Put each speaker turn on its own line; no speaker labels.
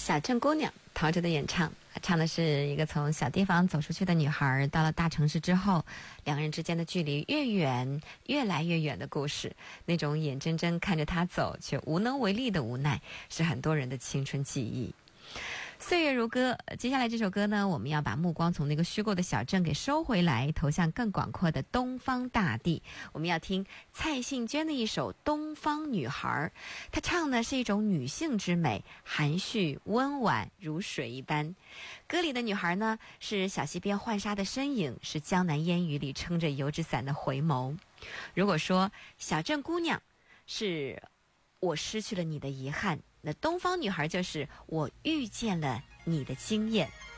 小镇姑娘，陶喆的演唱，唱的是一个从小地方走出去的女孩，到了大城市之后，两个人之间的距离越远，越来越远的故事。那种眼睁睁看着她走却无能为力的无奈，是很多人的青春记忆。岁月如歌，接下来这首歌呢，我们要把目光从那个虚构的小镇给收回来，投向更广阔的东方大地。我们要听蔡幸娟的一首《东方女孩》，她唱的是一种女性之美，含蓄温婉如水一般。歌里的女孩呢，是小溪边浣纱的身影，是江南烟雨里撑着油纸伞的回眸。如果说小镇姑娘是我失去了你的遗憾，那东方女孩就是我遇见了你的惊艳。